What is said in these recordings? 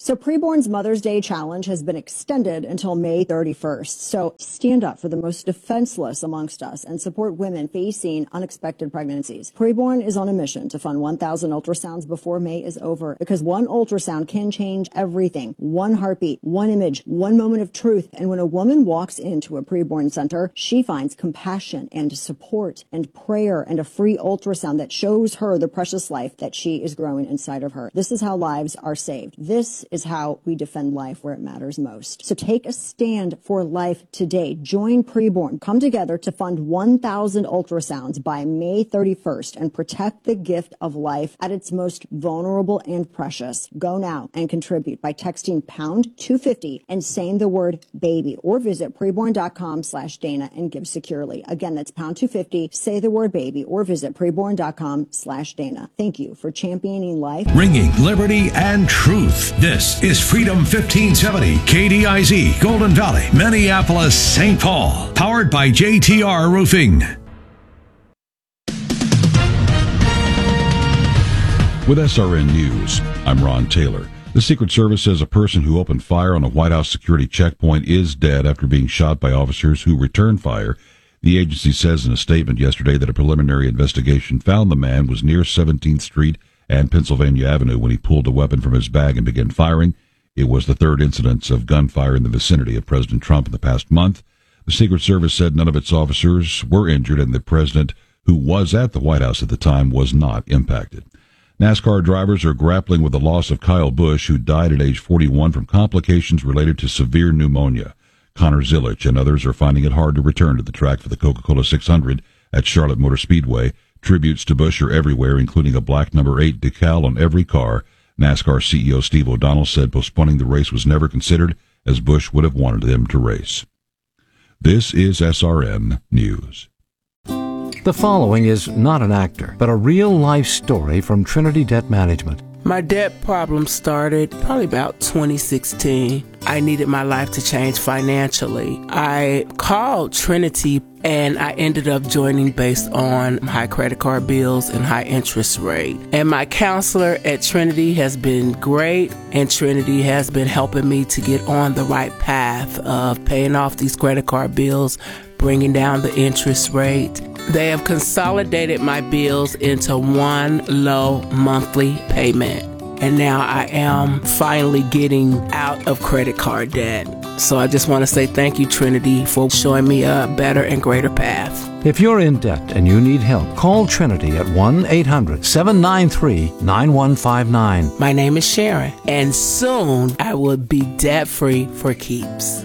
So Preborn's Mother's Day Challenge has been extended until May 31st. So stand up for the most defenseless amongst us and support women facing unexpected pregnancies. Preborn is on a mission to fund 1,000 ultrasounds before May is over, because one ultrasound can change everything. One heartbeat, one image, one moment of truth. And when a woman walks into a Preborn center, she finds compassion and support and prayer and a free ultrasound that shows her the precious life that she is growing inside of her. This is how lives are saved. This is how we defend life where it matters most. So take a stand for life today. Join Preborn. Come together to fund 1,000 ultrasounds by May 31st and protect the gift of life at its most vulnerable and precious. Go now and contribute by texting pound 250 and saying the word baby, or visit preborn.com/Dana and give securely. Again, that's pound 250, say the word baby, or visit preborn.com/Dana. Thank you for championing life. Ringing liberty and truth. This is Freedom 1570, KDIZ, Golden Valley, Minneapolis, St. Paul. Powered by JTR Roofing. With SRN News, I'm Ron Taylor. The Secret Service says a person who opened fire on a White House security checkpoint is dead after being shot by officers who returned fire. The agency says in a statement yesterday that a preliminary investigation found the man was near 17th Street and Pennsylvania Avenue when he pulled a weapon from his bag and began firing. It was the third incidence of gunfire in the vicinity of President Trump in the past month. The Secret Service said none of its officers were injured and the president, who was at the White House at the time, was not impacted. NASCAR drivers are grappling with the loss of Kyle Busch, who died at age 41 from complications related to severe pneumonia. Connor Zilich and others are finding it hard to return to the track for the Coca-Cola 600 at Charlotte Motor Speedway. Tributes to Busch are everywhere, including a black number 8 decal on every car. NASCAR CEO Steve O'Donnell said postponing the race was never considered, as Busch would have wanted them to race. This is SRN News. The following is not an actor, but a real-life story from Trinity Debt Management. My debt problem started probably about 2016. I needed my life to change financially. I called Trinity and I ended up joining based on high credit card bills and high interest rate. And my counselor at Trinity has been great, and Trinity has been helping me to get on the right path of paying off these credit card bills, bringing down the interest rate. They have consolidated my bills into one low monthly payment. And now I am finally getting out of credit card debt. So I just want to say thank you, Trinity, for showing me a better and greater path. If you're in debt and you need help, call Trinity at 1-800-793-9159. My name is Sharon, and soon I will be debt-free for keeps.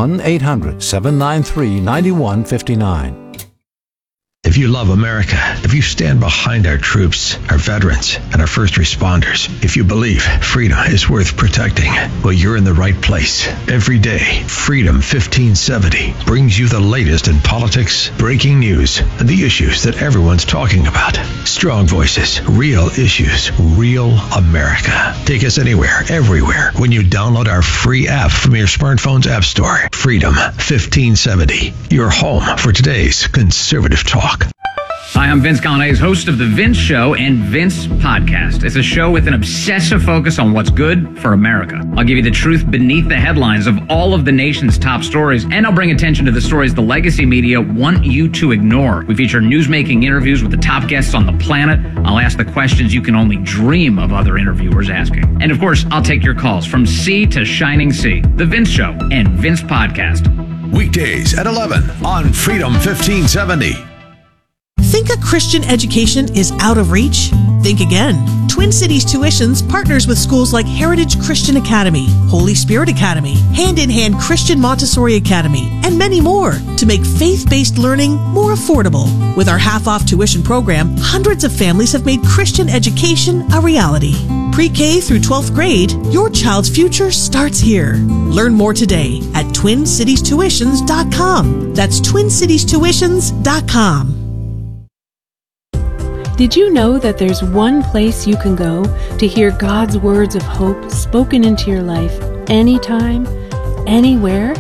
1-800-793-9159. If you love America, if you stand behind our troops, our veterans, and our first responders, if you believe freedom is worth protecting, well, you're in the right place. Every day, Freedom 1570 brings you the latest in politics, breaking news, and the issues that everyone's talking about. Strong voices, real issues, real America. Take us anywhere, everywhere, when you download our free app from your smartphone's app store. Freedom 1570, your home for today's conservative talk. Hi, I'm Vince Gallane's host of The Vince Show and Vince Podcast. It's a show with an obsessive focus on what's good for America. I'll give you the truth beneath the headlines of all of the nation's top stories, and I'll bring attention to the stories the legacy media want you to ignore. We feature newsmaking interviews with the top guests on the planet. I'll ask the questions you can only dream of other interviewers asking. And of course, I'll take your calls from sea to shining sea. The Vince Show and Vince Podcast. Weekdays at 11 on Freedom 1570. Think a Christian education is out of reach? Think again. Twin Cities Tuitions partners with schools like Heritage Christian Academy, Holy Spirit Academy, Hand in Hand Christian Montessori Academy, and many more to make faith-based learning more affordable. With our half-off tuition program, hundreds of families have made Christian education a reality. Pre-K through 12th grade, your child's future starts here. Learn more today at TwinCitiesTuitions.com. That's TwinCitiesTuitions.com. Did you know that there's one place you can go to hear God's words of hope spoken into your life anytime, anywhere?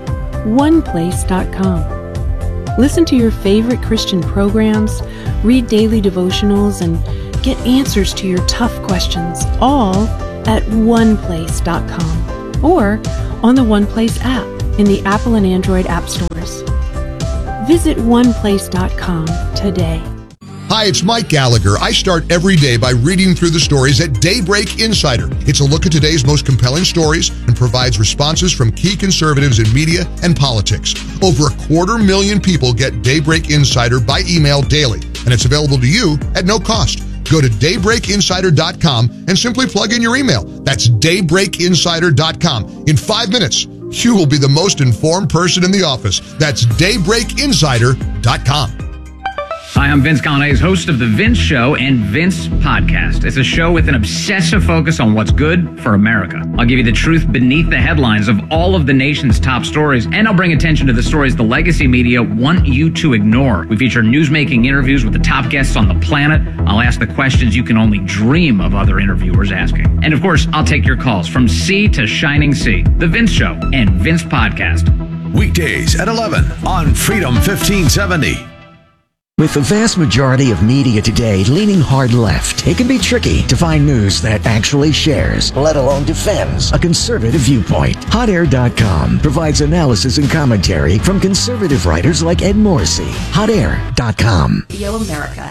OnePlace.com. Listen to your favorite Christian programs, read daily devotionals, and get answers to your tough questions, all at oneplace.com or on the OnePlace app in the Apple and Android app stores. Visit oneplace.com today. Hi, it's Mike Gallagher. I start every day by reading through the stories at Daybreak Insider. It's a look at today's most compelling stories and provides responses from key conservatives in media and politics. Over 250,000 people get Daybreak Insider by email daily, and it's available to you at no cost. Go to daybreakinsider.com and simply plug in your email. That's daybreakinsider.com. In 5 minutes, you will be the most informed person in the office. That's daybreakinsider.com. Hi, I'm Vince Coglianese, host of The Vince Show and Vince Podcast. It's a show with an obsessive focus on what's good for America. I'll give you the truth beneath the headlines of all of the nation's top stories, and I'll bring attention to the stories the legacy media want you to ignore. We feature newsmaking interviews with the top guests on the planet. I'll ask the questions you can only dream of other interviewers asking. And of course, I'll take your calls from sea to shining sea. The Vince Show and Vince Podcast. Weekdays at 11 on Freedom 1570. With the vast majority of media today leaning hard left, it can be tricky to find news that actually shares, let alone defends, a conservative viewpoint. HotAir.com provides analysis and commentary from conservative writers like Ed Morrissey. HotAir.com. Yo, America.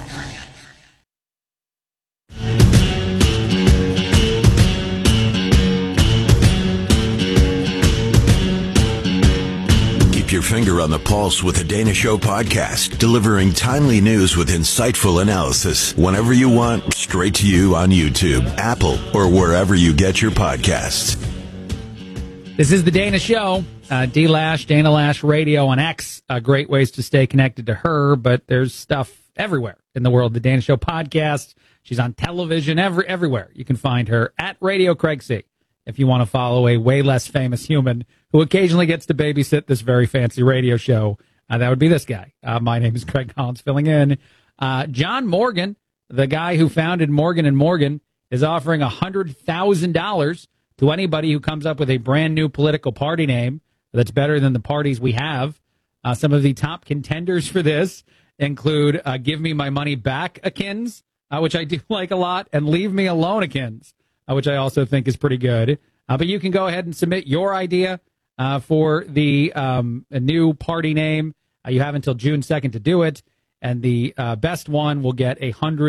Keep your finger on the pulse with the Dana Show podcast, delivering timely news with insightful analysis whenever you want, straight to you on YouTube, Apple, or wherever you get your podcasts. This is the Dana Show. D-Lash, Dana Lash Radio on X. Great ways to stay connected to her, but there's stuff everywhere in the world. The Dana Show podcast. She's on television everywhere. You can find her at Radio Craig C. If you want to follow a way less famous human who occasionally gets to babysit this very fancy radio show, that would be this guy. My name is Craig Collins, filling in. John Morgan, the guy who founded Morgan & Morgan, is offering $100,000 to anybody who comes up with a brand new political party name that's better than the parties we have. Some of the top contenders for this include Give Me My Money Back Akins, which I do like a lot, and Leave Me Alone Akins, which I also think is pretty good. But you can go ahead and submit your idea for the a new party name. You have until June 2nd to do it. And the best one will get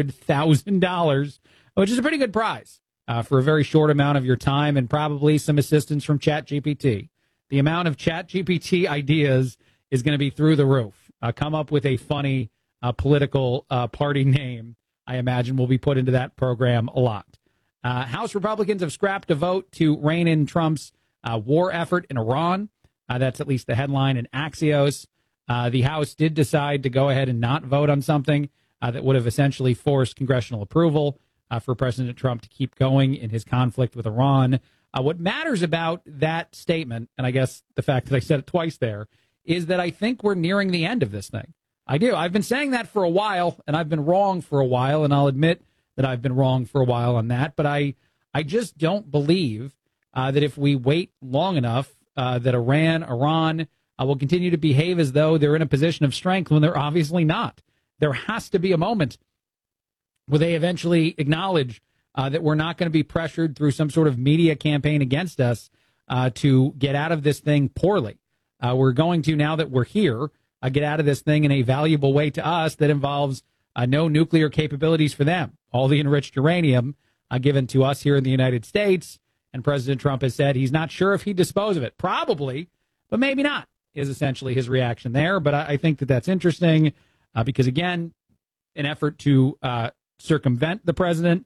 $100,000, which is a pretty good prize for a very short amount of your time and probably some assistance from ChatGPT. The amount of ChatGPT ideas is going to be through the roof. Come up with a funny political party name, I imagine, will be put into that program a lot. House Republicans have scrapped a vote to rein in Trump's war effort in Iran. That's at least the headline in Axios. The House did decide to go ahead and not vote on something that would have essentially forced congressional approval for President Trump to keep going in his conflict with Iran. What matters about that statement, and I guess the fact that I said it twice there, is that I think we're nearing the end of this thing. I do. I've been saying that for a while, and I've been wrong for a while, and I'll admit that I've been wrong for a while on that, but I just don't believe that if we wait long enough, that Iran will continue to behave as though they're in a position of strength when they're obviously not. There has to be a moment where they eventually acknowledge that we're not going to be pressured through some sort of media campaign against us to get out of this thing poorly. We're going to, now that we're here, get out of this thing in a valuable way to us that involves no nuclear capabilities for them. All the enriched uranium given to us here in the United States. And President Trump has said he's not sure if he'd dispose of it. Probably, but maybe not, is essentially his reaction there. But I think that that's interesting because, again, an effort to circumvent the president,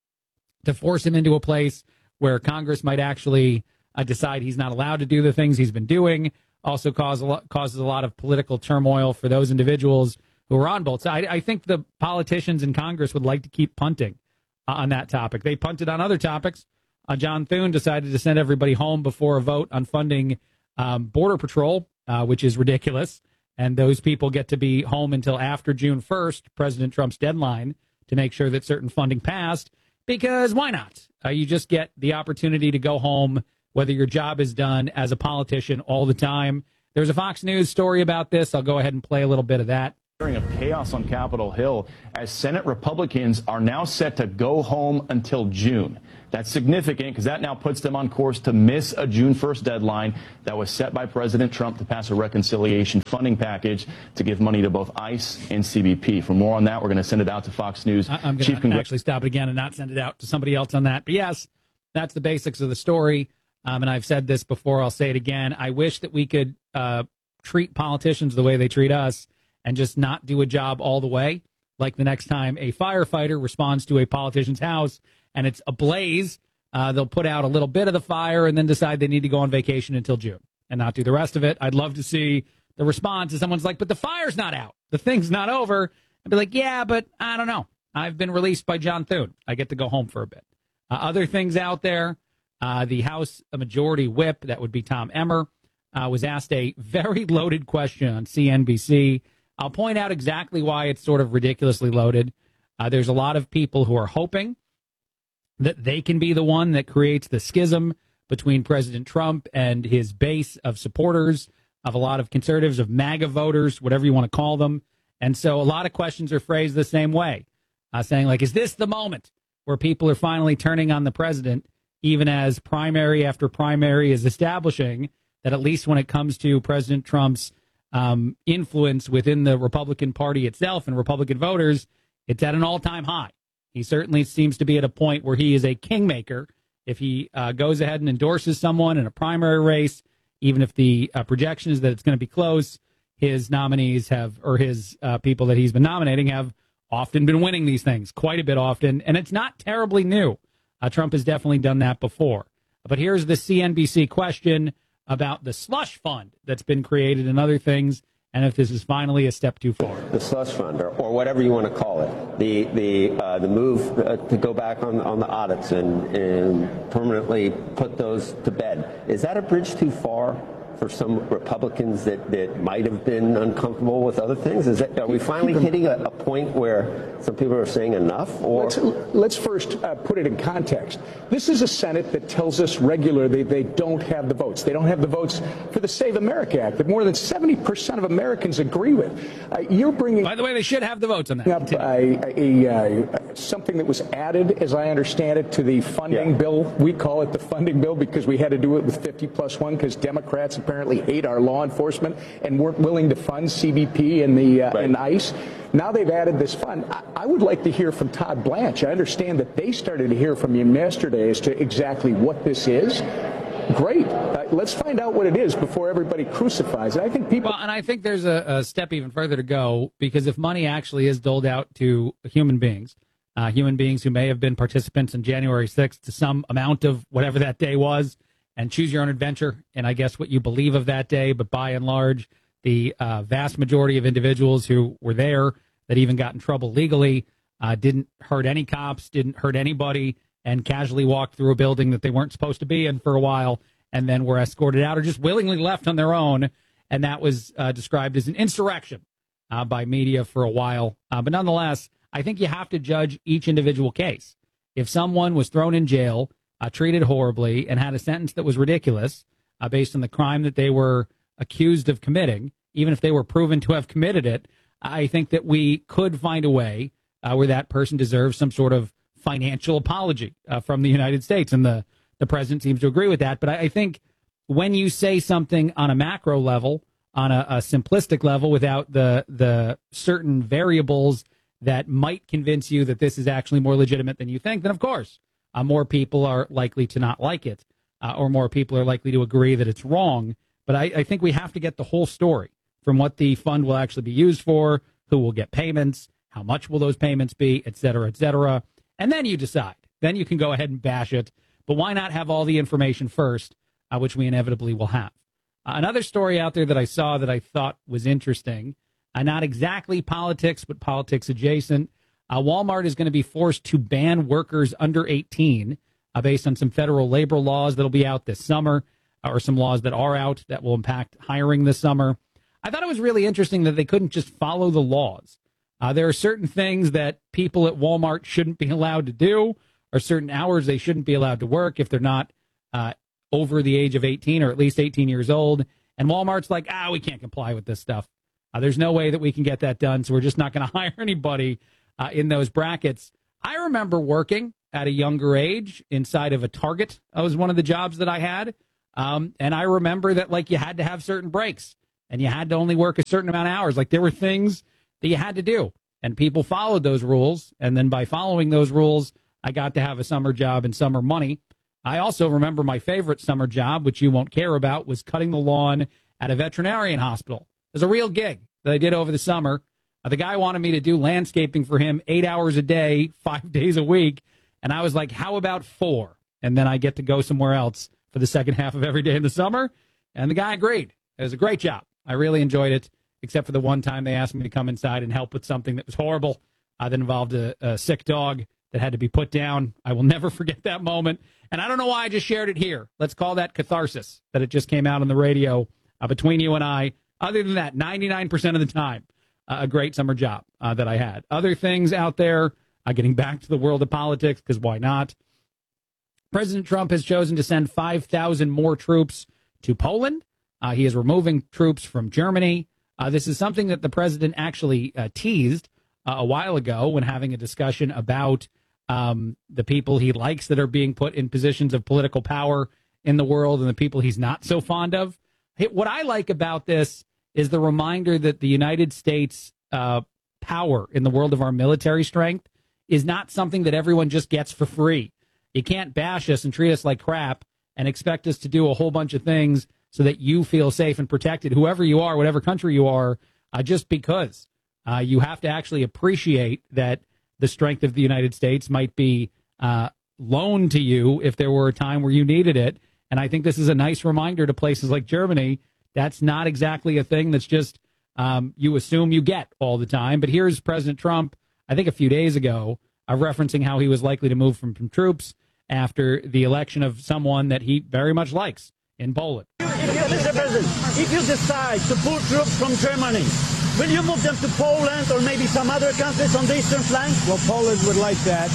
to force him into a place where Congress might actually decide he's not allowed to do the things he's been doing, also causes a lot of political turmoil for those individuals who are on both sides. I think the politicians in Congress would like to keep punting on that topic. They punted on other topics. John Thune decided to send everybody home before a vote on funding Border Patrol, which is ridiculous. And those people get to be home until after June 1st, President Trump's deadline, to make sure that certain funding passed. Because why not? You just get the opportunity to go home, whether your job is done as a politician all the time. There's a Fox News story about this. I'll go ahead and play a little bit of that. Of chaos on Capitol Hill as Senate Republicans are now set to go home until June. That's significant because that now puts them on course to miss a June 1st deadline that was set by President Trump to pass a reconciliation funding package to give money to both ICE and CBP. For more on that, we're going to send it out to Fox News. I'm going to actually stop it again and not send it out to somebody else on that. But yes, that's the basics of the story. And I've said this before, I'll say it again. I wish that we could treat politicians the way they treat us and just not do a job all the way. Like the next time a firefighter responds to a politician's house and it's ablaze, they'll put out a little bit of the fire and then decide they need to go on vacation until June and not do the rest of it. I'd love to see the response is someone's like, but the fire's not out. The thing's not over. I'd be like, yeah, but I don't know. I've been released by John Thune. I get to go home for a bit. Other things out there, the House Majority Whip, that would be Tom Emmer, was asked a very loaded question on CNBC. I'll point out exactly why it's sort of ridiculously loaded. There's a lot of people who are hoping that they can be the one that creates the schism between President Trump and his base of supporters, of a lot of conservatives, of MAGA voters, whatever you want to call them. And so a lot of questions are phrased the same way, saying like, is this the moment where people are finally turning on the president, even as primary after primary is establishing that at least when it comes to President Trump's influence within the Republican Party itself and Republican voters, it's at an all-time high. He certainly seems to be at a point where he is a kingmaker. If he goes ahead and endorses someone in a primary race, even if the projection is that it's going to be close, his nominees have, or his people that he's been nominating have often been winning these things quite a bit often. And it's not terribly new. Trump has definitely done that before. But here's the CNBC question about the slush fund that's been created and other things, and if this is finally a step too far. The slush fund, or whatever you want to call it, the move to go back on the audits and permanently put those to bed. Is that a bridge too far for some Republicans that might have been uncomfortable with other things? Are we finally hitting a point where some people are saying enough? Or let's first put it in context. This is a Senate that tells us regularly they don't have the votes. They don't have the votes for the Save America Act that more than 70% of Americans agree with. You're bringing... By the way, they should have the votes on that. Up something that was added, as I understand it, to the funding bill. We call it the funding bill because we had to do it with 50+1 because Democrats apparently hate our law enforcement and weren't willing to fund CBP and the and ICE. Now they've added this fund. I would like to hear from Todd Blanche. I understand that they started to hear from him yesterday as to exactly what this is. Great. Let's find out what it is before everybody crucifies it. I think people. Well, and I think there's a step even further to go, because if money actually is doled out to human beings who may have been participants in January 6th to some amount of whatever that day was, and choose your own adventure, and I guess what you believe of that day, but by and large, the vast majority of individuals who were there that even got in trouble legally didn't hurt any cops, didn't hurt anybody, and casually walked through a building that they weren't supposed to be in for a while, and then were escorted out or just willingly left on their own, and that was described as an insurrection by media for a while. But nonetheless, I think you have to judge each individual case. If someone was thrown in jail, treated horribly, and had a sentence that was ridiculous based on the crime that they were accused of committing, even if they were proven to have committed it, I think that we could find a way where that person deserves some sort of financial apology from the United States. And the president seems to agree with that. But I think when you say something on a macro level, on a simplistic level, without the certain variables that might convince you that this is actually more legitimate than you think, then of course, more people are likely to not like it, or more people are likely to agree that it's wrong. But I think we have to get the whole story from what the fund will actually be used for, who will get payments, how much will those payments be, et cetera, and then you decide. Then you can go ahead and bash it. But why not have all the information first, which we inevitably will have? Another story out there that I saw that I thought was interesting, not exactly politics, but politics adjacent. Walmart is going to be forced to ban workers under 18 based on some federal labor laws that'll be out this summer, or some laws that are out that will impact hiring this summer. I thought it was really interesting that they couldn't just follow the laws. There are certain things that people at Walmart shouldn't be allowed to do, or certain hours they shouldn't be allowed to work if they're not over the age of 18 or at least 18 years old. And Walmart's like, we can't comply with this stuff. There's no way that we can get that done, so we're just not going to hire anybody in those brackets. I remember working at a younger age inside of a Target. That was one of the jobs that I had. And I remember that, like, you had to have certain breaks and you had to only work a certain amount of hours. Like, there were things that you had to do, and people followed those rules. And then by following those rules, I got to have a summer job and summer money. I also remember my favorite summer job, which you won't care about, was cutting the lawn at a veterinarian hospital. It was a real gig that I did over the summer. The guy wanted me to do landscaping for him 8 hours a day, 5 days a week. And I was like, how about 4? And then I get to go somewhere else for the second half of every day in the summer. And the guy agreed. It was a great job. I really enjoyed it, except for the one time they asked me to come inside and help with something that was horrible that involved a sick dog that had to be put down. I will never forget that moment. And I don't know why I just shared it here. Let's call that catharsis, that it just came out on the radio between you and I. Other than that, 99% of the time, a great summer job that I had. Other things out there, getting back to the world of politics, because why not? President Trump has chosen to send 5,000 more troops to Poland. He is removing troops from Germany. This is something that the president actually teased a while ago when having a discussion about the people he likes that are being put in positions of political power in the world and the people he's not so fond of. What I like about this is the reminder that the United States power in the world of our military strength is not something that everyone just gets for free. You can't bash us and treat us like crap and expect us to do a whole bunch of things so that you feel safe and protected, whoever you are, whatever country you are, just because. You have to actually appreciate that the strength of the United States might be loaned to you if there were a time where you needed it. And I think this is a nice reminder to places like Germany. That's not exactly a thing that's just you assume you get all the time. But here's President Trump, I think a few days ago, referencing how he was likely to move from troops after the election of someone that he very much likes in Poland. Mr. President, if you decide to pull troops from Germany, will you move them to Poland or maybe some other countries on the eastern flank? Well, Poland would like that.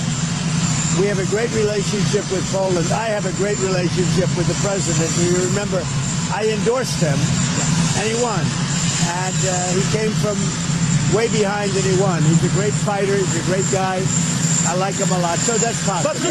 We have a great relationship with Poland. I have a great relationship with the president. You remember, I endorsed him, and he won. And he came from way behind and he won. He's a great fighter. He's a great guy. I like him a lot. So that's possible.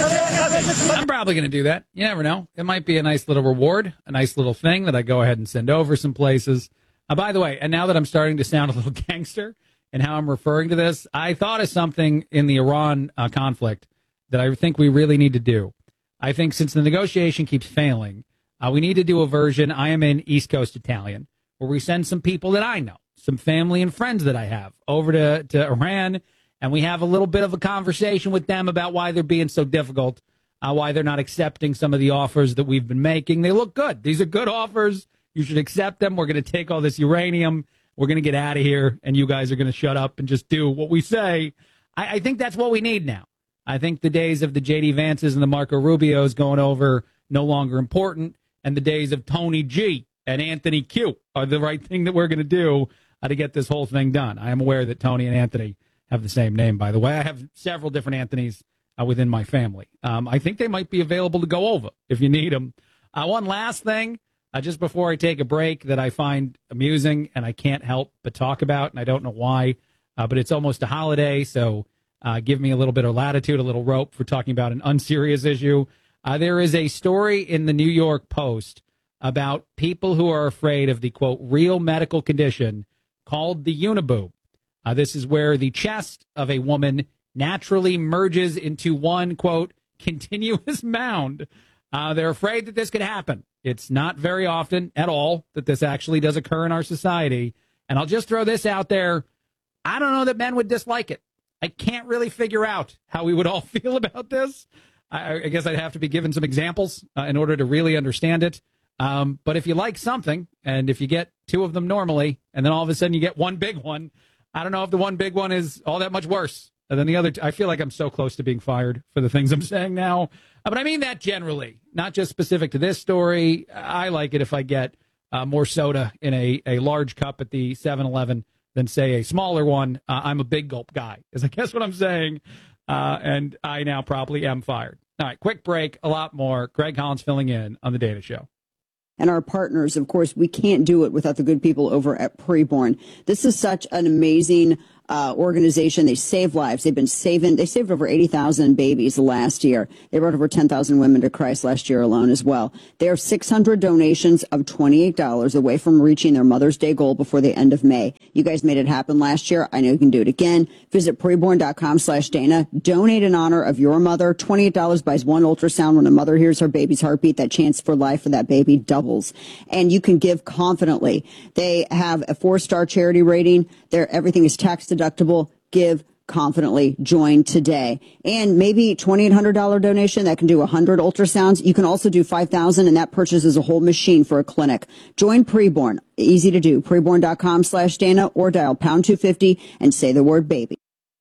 I'm probably going to do that. You never know. It might be a nice little reward, a nice little thing that I go ahead and send over some places. By the way, and now that I'm starting to sound a little gangster in how I'm referring to this, I thought of something in the Iran conflict that I think we really need to do. I think since the negotiation keeps failing, we need to do a version. I am in East Coast Italian, where we send some people that I know, some family and friends that I have, over to Iran, and we have a little bit of a conversation with them about why they're being so difficult, why they're not accepting some of the offers that we've been making. They look good. These are good offers. You should accept them. We're going to take all this uranium. We're going to get out of here, and you guys are going to shut up and just do what we say. I think that's what we need now. I think the days of the J.D. Vances and the Marco Rubios going over no longer important, and the days of Tony G and Anthony Q are the right thing that we're going to do to get this whole thing done. I am aware that Tony and Anthony have the same name, by the way. I have several different Anthonys within my family. I think they might be available to go over if you need them. One last thing, just before I take a break, that I find amusing and I can't help but talk about, and I don't know why, but it's almost a holiday, so give me a little bit of latitude, a little rope for talking about an unserious issue. There is a story in the New York Post about people who are afraid of the, quote, real medical condition called the uniboob. This is where the chest of a woman naturally merges into one, quote, continuous mound. They're afraid that this could happen. It's not very often at all that this actually does occur in our society. And I'll just throw this out there. I don't know that men would dislike it. I can't really figure out how we would all feel about this. I guess I'd have to be given some examples in order to really understand it. But if you like something, and if you get two of them normally, and then all of a sudden you get one big one, I don't know if the one big one is all that much worse than the other. I feel like I'm so close to being fired for the things I'm saying now. But I mean that generally, not just specific to this story. I like it if I get more soda in a large cup at the 7-Eleven than, say, a smaller one. I'm a big gulp guy, is I guess what I'm saying. And I now probably am fired. All right, quick break, a lot more. Greg Collins filling in on The Dana Show. And our partners, of course, we can't do it without the good people over at Preborn. This is such an amazing organization. They save lives. They saved over 80,000 babies last year. They brought over 10,000 women to Christ last year alone as well. They are 600 donations of $28 away from reaching their Mother's Day goal before the end of May. You guys made it happen last year. I know you can do it again. Visit preborn.com/Dana. Donate in honor of your mother. $28 buys one ultrasound. When a mother hears her baby's heartbeat, that chance for life for that baby doubles. And you can give confidently. They have a 4-star charity rating. Everything is tax deductible. Give confidently. Join today. And maybe $2,800 donation that can do 100 ultrasounds. You can also do 5,000, and that purchases a whole machine for a clinic. Join Preborn. Easy to do. Preborn.com/Dana or dial pound 250 and say the word baby.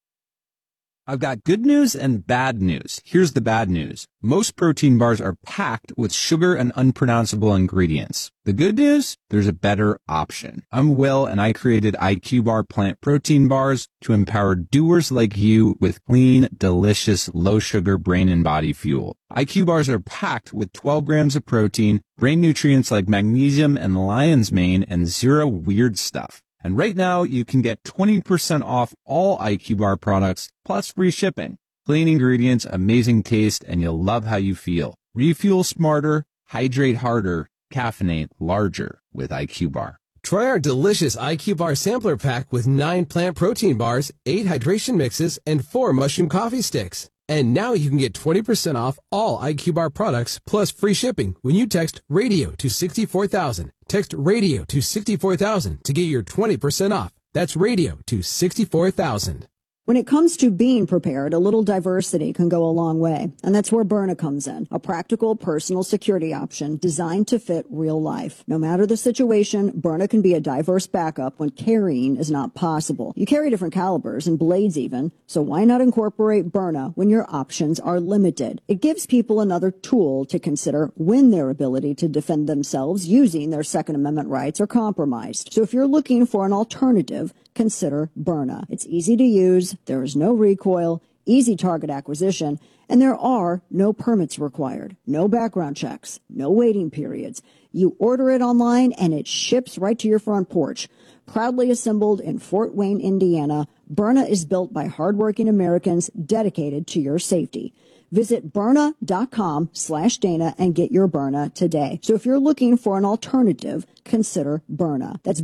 I've got good news and bad news. Here's the bad news. Most protein bars are packed with sugar and unpronounceable ingredients. The good news? There's a better option. I'm Will, and I created IQ Bar plant protein bars to empower doers like you with clean, delicious, low-sugar brain and body fuel. IQ Bars are packed with 12 grams of protein, brain nutrients like magnesium and lion's mane, and zero weird stuff. And right now, you can get 20% off all IQ Bar products, plus free shipping. Clean ingredients, amazing taste, and you'll love how you feel. Refuel smarter, hydrate harder, caffeinate larger with IQ Bar. Try our delicious IQ Bar sampler pack with 9 plant protein bars, 8 hydration mixes, and 4 mushroom coffee sticks. And now you can get 20% off all IQ Bar products plus free shipping when you text RADIO to 64,000. Text RADIO to 64,000 to get your 20% off. That's RADIO to 64,000. When it comes to being prepared, a little diversity can go a long way. And that's where Byrna comes in, a practical personal security option designed to fit real life. No matter the situation, Byrna can be a diverse backup when carrying is not possible. You carry different calibers and blades even, so why not incorporate Byrna when your options are limited? It gives people another tool to consider when their ability to defend themselves using their Second Amendment rights are compromised. So if you're looking for an alternative, consider Byrna. It's easy to use, there is no recoil, easy target acquisition, and there are no permits required, no background checks, no waiting periods. You order it online and it ships right to your front porch. Proudly assembled in Fort Wayne, Indiana, Byrna is built by hardworking Americans dedicated to your safety. Visit Byrna.com/Dana and get your Byrna today. So if you're looking for an alternative, consider Byrna. That's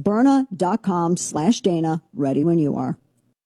Byrna.com/Dana. Ready when you are.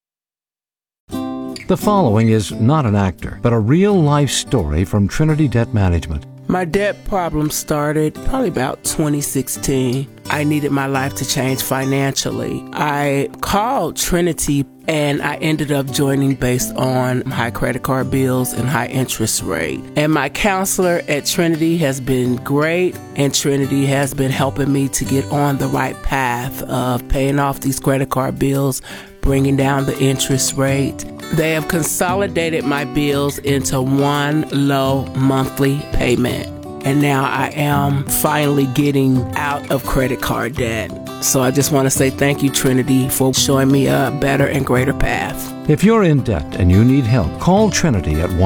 The following is not an actor, but a real-life story from Trinity Debt Management. My debt problem started probably about 2016. I needed my life to change financially. I called Trinity and I ended up joining based on high credit card bills and high interest rate. And my counselor at Trinity has been great, and Trinity has been helping me to get on the right path of paying off these credit card bills, bringing down the interest rate. They have consolidated my bills into one low monthly payment. And now I am finally getting out of credit card debt. So I just want to say thank you, Trinity, for showing me a better and greater path. If you're in debt and you need help, call Trinity at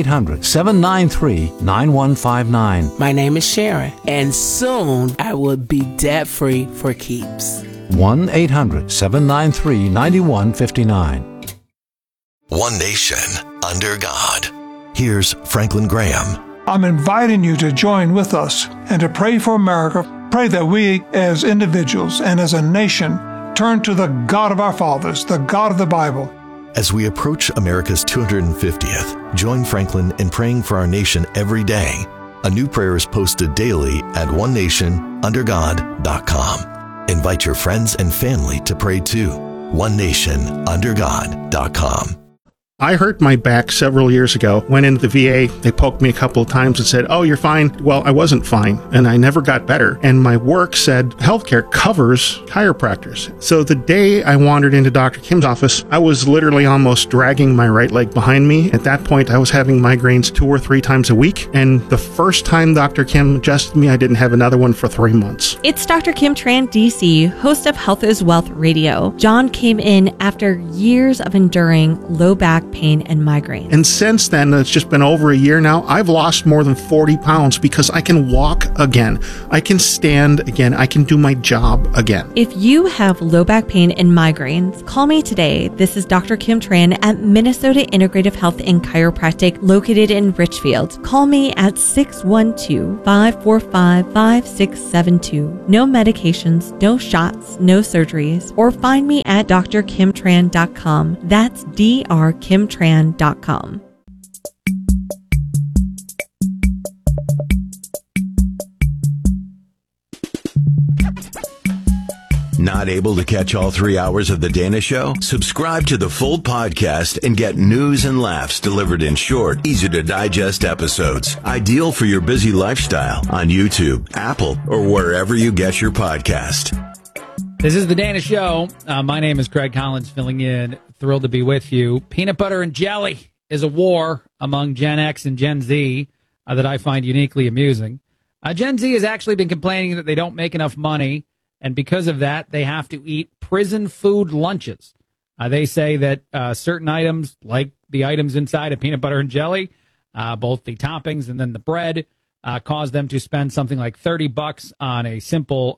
1-800-793-9159. My name is Sharon, and soon I will be debt-free for keeps. 1-800-793-9159. One nation under God. Here's Franklin Graham. I'm inviting you to join with us and to pray for America. Pray that we as individuals and as a nation turn to the God of our fathers, the God of the Bible. As we approach America's 250th, join Franklin in praying for our nation every day. A new prayer is posted daily at onenationundergod.com. Invite your friends and family to pray too. onenationundergod.com. I hurt my back several years ago, went into the VA, they poked me a couple of times and said, "Oh, you're fine." Well, I wasn't fine, and I never got better. And my work said healthcare covers chiropractors. So the day I wandered into Dr. Kim's office, I was literally almost dragging my right leg behind me. At that point, I was having migraines 2 or 3 times a week, and the first time Dr. Kim adjusted me, I didn't have another one for 3 months. It's Dr. Kim Tran, DC, host of Health is Wealth Radio. John came in after years of enduring low back pain and migraines. And since then, it's just been over a year now, I've lost more than 40 pounds because I can walk again. I can stand again. I can do my job again. If you have low back pain and migraines, call me today. This is Dr. Kim Tran at Minnesota Integrative Health and Chiropractic located in Richfield. Call me at 612-545-5672. No medications, no shots, no surgeries, or find me at drkimtran.com. That's drkimtran.com. Not able to catch all 3 hours of The Dana Show? Subscribe to the full podcast and get news and laughs delivered in short, easy-to-digest episodes. Ideal for your busy lifestyle on YouTube, Apple, or wherever you get your podcast. This is The Dana Show. My name is Craig Collins, filling in. Thrilled to be with you. Peanut butter and jelly is a war among Gen X and Gen Z that I find uniquely amusing. Gen Z has actually been complaining that they don't make enough money, and because of that, they have to eat prison food lunches. They say that certain items, like the items inside of peanut butter and jelly, both the toppings and then the bread, cause them to spend something like $30 on a simple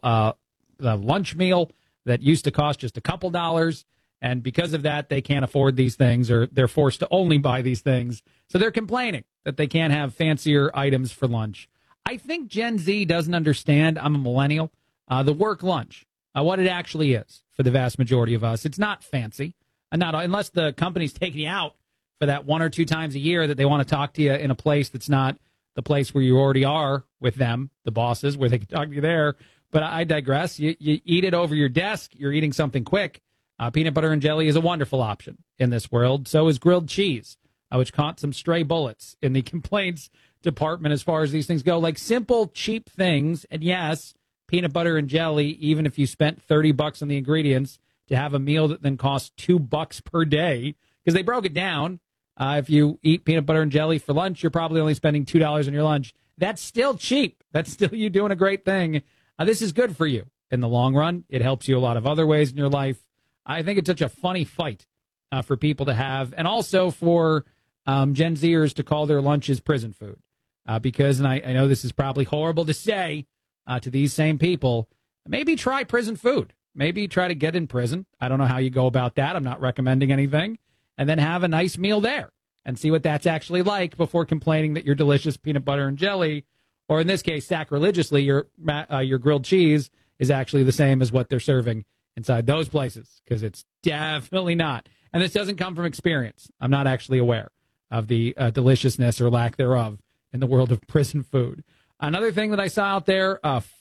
lunch meal that used to cost just a couple dollars. And because of that, they can't afford these things, or they're forced to only buy these things. So they're complaining that they can't have fancier items for lunch. I think Gen Z doesn't understand, I'm a millennial, the work lunch, what it actually is for the vast majority of us. It's not fancy, and not unless the company's taking you out for that 1 or 2 times a year that they want to talk to you in a place that's not the place where you already are with them, the bosses, where they can talk to you there. But I digress. You eat it over your desk. You're eating something quick. Peanut butter and jelly is a wonderful option in this world. So is grilled cheese, which caught some stray bullets in the complaints department as far as these things go. Like simple, cheap things. And yes, peanut butter and jelly, even if you spent $30 on the ingredients to have a meal that then costs $2 per day, because they broke it down. If you eat peanut butter and jelly for lunch, you're probably only spending $2 on your lunch. That's still cheap. That's still you doing a great thing. This is good for you in the long run. It helps you a lot of other ways in your life. I think it's such a funny fight for people to have, and also for Gen Zers to call their lunches prison food. Because, and I know this is probably horrible to say to these same people, maybe try prison food. Maybe try to get in prison. I don't know how you go about that. I'm not recommending anything. And then have a nice meal there and see what that's actually like before complaining that your delicious peanut butter and jelly, or in this case, sacrilegiously, your grilled cheese is actually the same as what they're serving inside those places, because it's definitely not. And this doesn't come from experience. I'm not actually aware of the deliciousness or lack thereof in the world of prison food. Another thing that I saw out there,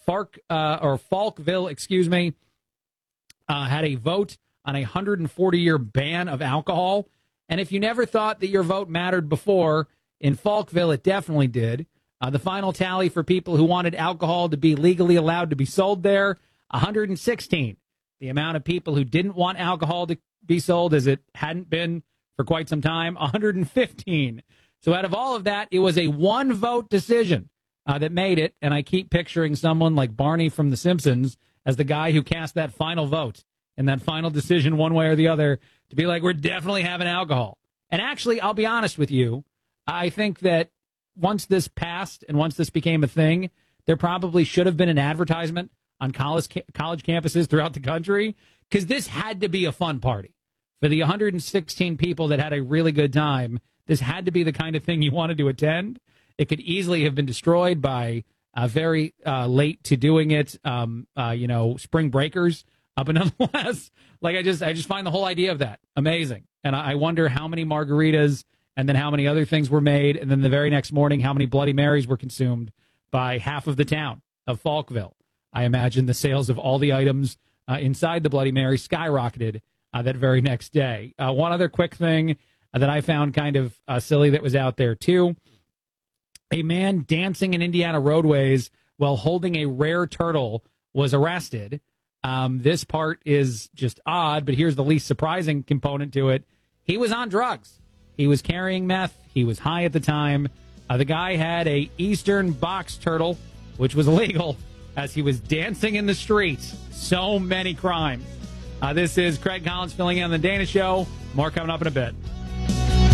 Falkville, had a vote on a 140-year ban of alcohol. And if you never thought that your vote mattered before, in Falkville, it definitely did. The final tally for people who wanted alcohol to be legally allowed to be sold there, 116. The amount of people who didn't want alcohol to be sold, as it hadn't been for quite some time, 115. So out of all of that, it was a one-vote decision that made it. And I keep picturing someone like Barney from The Simpsons as the guy who cast that final vote and that final decision one way or the other to be like, we're definitely having alcohol. And actually, I'll be honest with you, I think that once this passed and once this became a thing, there probably should have been an advertisement on college campuses throughout the country, because this had to be a fun party. For the 116 people that had a really good time, this had to be the kind of thing you wanted to attend. It could easily have been destroyed by very late to doing it, spring breakers. But nonetheless, like I just find the whole idea of that amazing. And I wonder how many margaritas and then how many other things were made. And then the very next morning, how many Bloody Marys were consumed by half of the town of Falkville. I imagine the sales of all the items inside the Bloody Mary skyrocketed that very next day. One other quick thing that I found kind of silly that was out there, too. A man dancing in Indiana roadways while holding a rare turtle was arrested. This part is just odd, but here's the least surprising component to it. He was on drugs. He was carrying meth. He was high at the time. The guy had a Eastern box turtle, which was illegal, as he was dancing in the streets. So many crimes. This is Craig Collins filling in on The Dana Show. More coming up in a bit.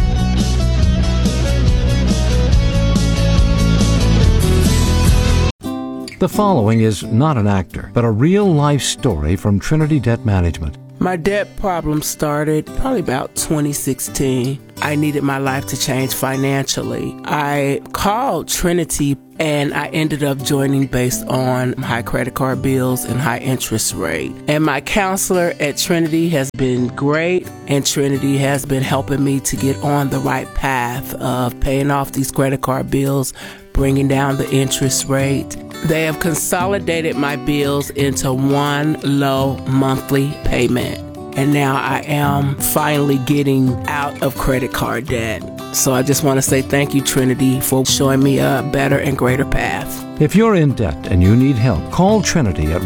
The following is not an actor, but a real-life story from Trinity Debt Management. My debt problem started probably about 2016. I needed my life to change financially. I called Trinity and I ended up joining based on high credit card bills and high interest rate. And my counselor at Trinity has been great, and Trinity has been helping me to get on the right path of paying off these credit card bills, bringing down the interest rate. They have consolidated my bills into one low monthly payment. And now I am finally getting out of credit card debt. So I just want to say thank you, Trinity, for showing me a better and greater path. If you're in debt and you need help, call Trinity at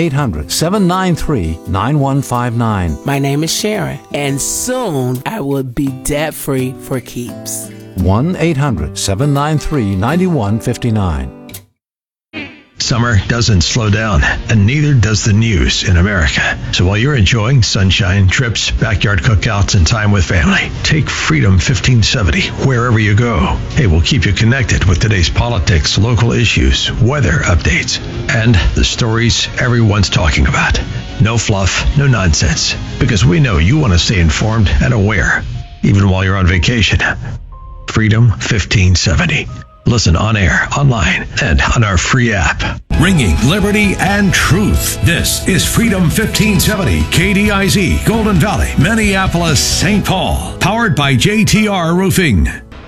1-800-793-9159. My name is Sharon, and soon I will be debt-free for keeps. 1-800-793-9159. Summer doesn't slow down, and neither does the news in America. So while you're enjoying sunshine, trips, backyard cookouts, and time with family, take Freedom 1570 wherever you go. Hey, we'll keep you connected with today's politics, local issues, weather updates, and the stories everyone's talking about. No fluff, no nonsense, because we know you want to stay informed and aware, even while you're on vacation. Freedom 1570. Listen on air, online, and on our free app. Ringing liberty and truth. This is Freedom 1570, KDIZ, Golden Valley, Minneapolis, St. Paul. Powered by JTR Roofing.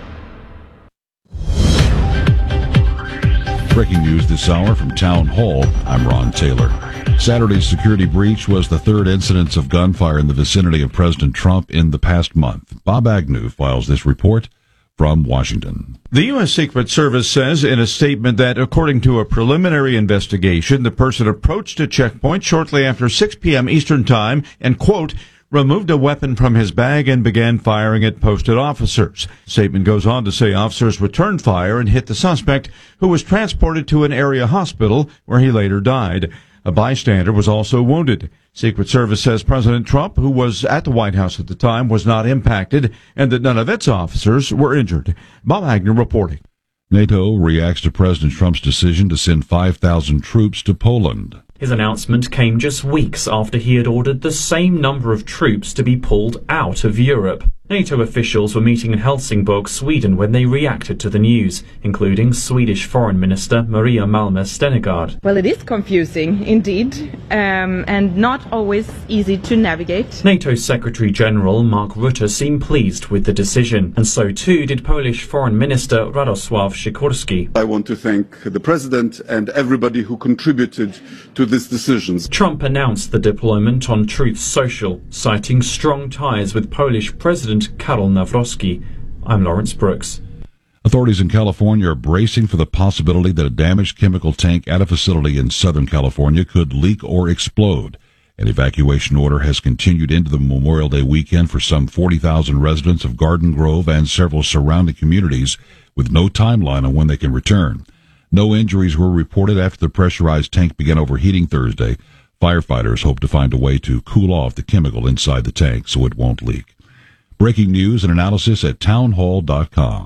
Breaking news this hour from Town Hall. I'm Ron Taylor. Saturday's security breach was the third incidence of gunfire in the vicinity of President Trump in the past month. Bob Agnew files this report from Washington. The U.S. Secret Service says in a statement that, according to a preliminary investigation, the person approached a checkpoint shortly after 6 p.m. Eastern Time and, quote, removed a weapon from his bag and began firing at posted officers. Statement goes on to say officers returned fire and hit the suspect, who was transported to an area hospital where he later died. A bystander was also wounded. Secret Service says President Trump, who was at the White House at the time, was not impacted and that none of its officers were injured. Bob Agnew reporting. NATO reacts to President Trump's decision to send 5,000 troops to Poland. His announcement came just weeks after he had ordered the same number of troops to be pulled out of Europe. NATO officials were meeting in Helsingborg, Sweden, when they reacted to the news, including Swedish Foreign Minister Maria Malmö Stenergard. Well, it is confusing, indeed, and not always easy to navigate. NATO Secretary General Mark Rutte seemed pleased with the decision, and so too did Polish Foreign Minister Radosław Sikorski. I want to thank the President and everybody who contributed to this decision. Trump announced the deployment on Truth Social, citing strong ties with Polish President Karol Nawrocki. I'm Lawrence Brooks. Authorities in California are bracing for the possibility that a damaged chemical tank at a facility in Southern California could leak or explode. An evacuation order has continued into the Memorial Day weekend for some 40,000 residents of Garden Grove and several surrounding communities, with no timeline on when they can return. No injuries were reported after the pressurized tank began overheating Thursday. Firefighters hope to find a way to cool off the chemical inside the tank so it won't leak. Breaking news and analysis at townhall.com.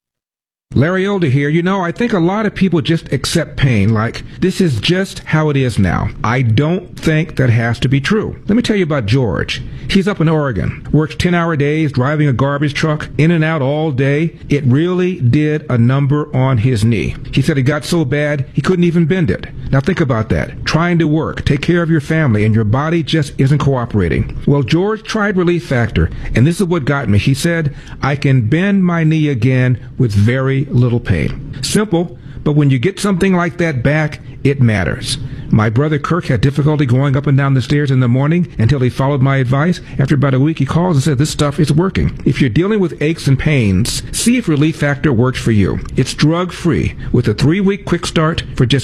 Larry Older here. You know, I think a lot of people just accept pain like this is just how it is now. I don't think that has to be true. Let me tell you about George. He's up in Oregon, works 10-hour days, driving a garbage truck, in and out all day. It really did a number on his knee. He said it got so bad he couldn't even bend it. Now think about that. Trying to work, take care of your family, and your body just isn't cooperating. Well, George tried Relief Factor, and this is what got me. He said, I can bend my knee again with very little pain. Simple, but when you get something like that back, it matters. My brother Kirk had difficulty going up and down the stairs in the morning until he followed my advice. After about a week, he calls and said, this stuff is working. If you're dealing with aches and pains, see if Relief Factor works for you. It's drug-free with a 3-week quick start for just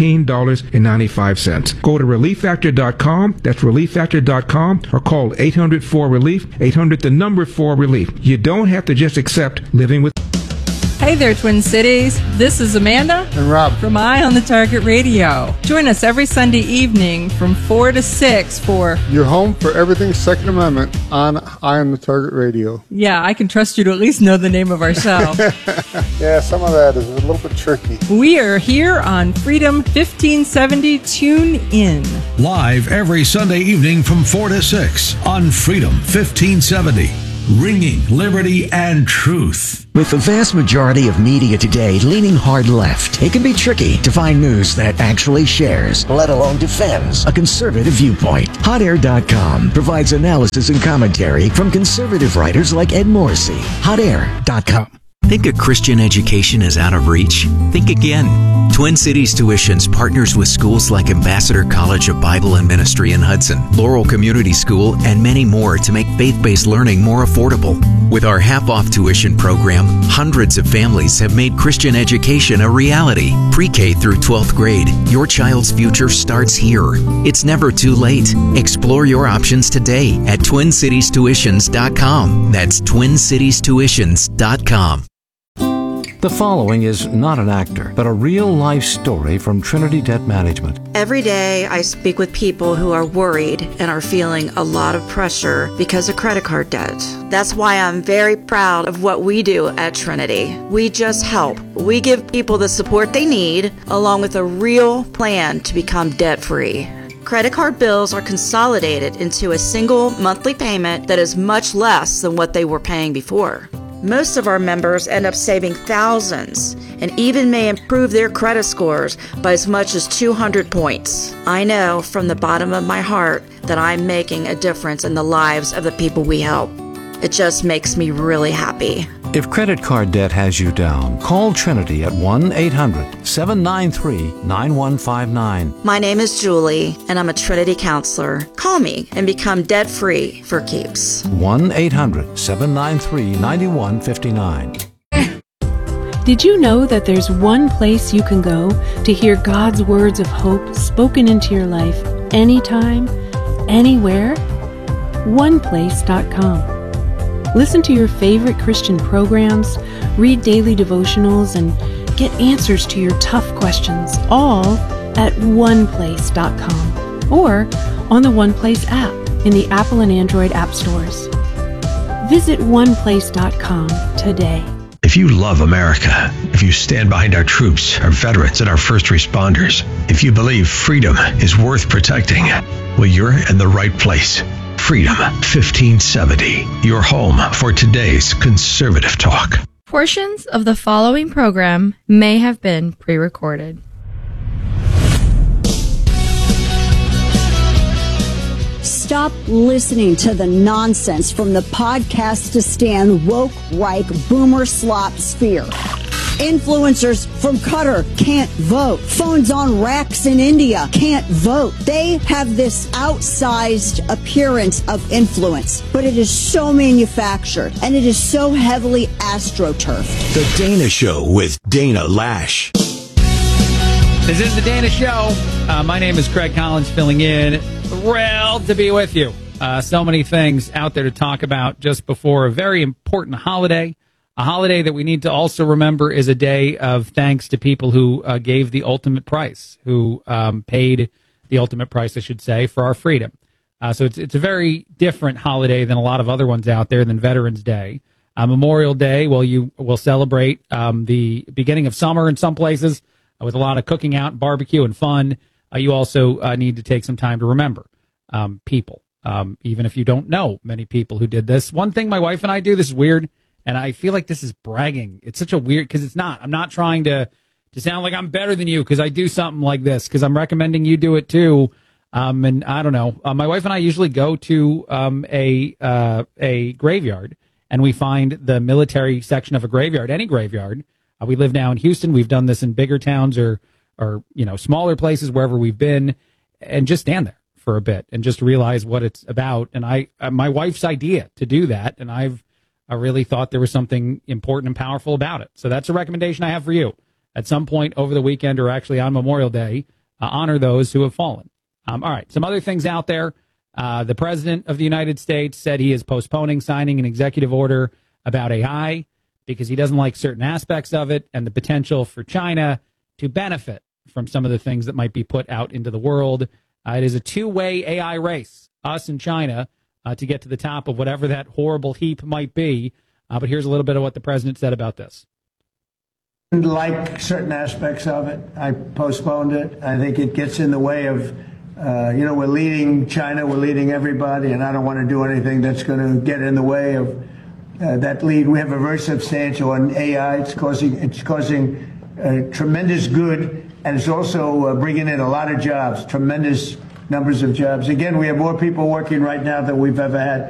$19.95. Go to ReliefFactor.com, that's ReliefFactor.com, or call 800-4-RELIEF, 800 the number 4-RELIEF. You don't have to just accept living with... Hey, Hey there, Twin Cities. This is Amanda and Rob from Eye on the Target Radio. Join us every Sunday evening from 4 to 6 for your home for everything Second Amendment on Eye on the Target Radio. Yeah, I can trust you to at least know the name of our show. Yeah, some of that is a little bit tricky. We are here on Freedom 1570. Tune in. Live every Sunday evening from 4 to 6 on Freedom 1570. Ringing liberty and truth. With the vast majority of media today leaning hard left, it can be tricky to find news that actually shares, let alone defends, a conservative viewpoint. HotAir.com provides analysis and commentary from conservative writers like Ed Morrissey. HotAir.com. Think a Christian education is out of reach? Think again. Twin Cities Tuitions partners with schools like Ambassador College of Bible and Ministry in Hudson, Laurel Community School, and many more to make faith-based learning more affordable. With our half-off tuition program, hundreds of families have made Christian education a reality. Pre-K through 12th grade, your child's future starts here. It's never too late. Explore your options today at TwinCitiesTuitions.com. That's TwinCitiesTuitions.com. The following is not an actor, but a real-life story from Trinity Debt Management. Every day I speak with people who are worried and are feeling a lot of pressure because of credit card debt. That's why I'm very proud of what we do at Trinity. We just help. We give people the support they need, along with a real plan to become debt-free. Credit card bills are consolidated into a single monthly payment that is much less than what they were paying before. Most of our members end up saving thousands and even may improve their credit scores by as much as 200 points. I know from the bottom of my heart that I'm making a difference in the lives of the people we help. It just makes me really happy. If credit card debt has you down, call Trinity at 1-800-793-9159. My name is Julie, and I'm a Trinity counselor. Call me and become debt-free for keeps. 1-800-793-9159. Did you know that there's one place you can go to hear God's words of hope spoken into your life anytime, anywhere? OnePlace.com. Listen to your favorite Christian programs, read daily devotionals, and get answers to your tough questions, all at OnePlace.com or on the OnePlace app in the Apple and Android app stores. Visit OnePlace.com today. If you love America, if you stand behind our troops, our veterans, and our first responders, if you believe freedom is worth protecting, well, you're in the right place. Freedom 1570, your home for today's conservative talk. Portions of the following program may have been pre-recorded. Stop listening to the nonsense from the podcast to stand woke, Reich, boomer slop sphere. Influencers from Qatar can't vote. Phones on racks in India can't vote. They have this outsized appearance of influence, but it is so manufactured and it is so heavily astroturfed. The Dana Show with Dana Lash. This is The Dana Show. My name is Craig Collins filling in. Thrilled to be with you. So many things out there to talk about just before a very important holiday. A holiday that we need to also remember is a day of thanks to people who gave the ultimate price, who paid the ultimate price, I should say, for our freedom. So it's a very different holiday than a lot of other ones out there than Veterans Day. Memorial Day, well, you will celebrate the beginning of summer in some places with a lot of cooking out, barbecue, and fun. You also need to take some time to remember people, even if you don't know many people who did this. One thing my wife and I do, this is weird, and I feel like this is bragging. It's such a weird, because it's not. I'm not trying to sound like I'm better than you because I do something like this, because I'm recommending you do it too. And I don't know. My wife and I usually go to a graveyard, and we find the military section of a graveyard, any graveyard. We live now in Houston. We've done this in bigger towns or smaller places wherever we've been, and just stand there for a bit and just realize what it's about. And my wife's idea to do that, and I really thought there was something important and powerful about it. So that's a recommendation I have for you. At some point over the weekend, or actually on Memorial Day, honor those who have fallen. All right, some other things out there. The President of the United States said he is postponing signing an executive order about AI because he doesn't like certain aspects of it and the potential for China to benefit from some of the things that might be put out into the world. It is a two-way AI race, us and China, to get to the top of whatever that horrible heap might be. But here's a little bit of what the president said about this. Like certain aspects of it, I postponed it. I think it gets in the way of, we're leading China, we're leading everybody, and I don't want to do anything that's going to get in the way of that lead. We have a very substantial on AI. It's causing tremendous good, and it's also bringing in a lot of jobs, tremendous numbers of jobs. Again, we have more people working right now than we've ever had.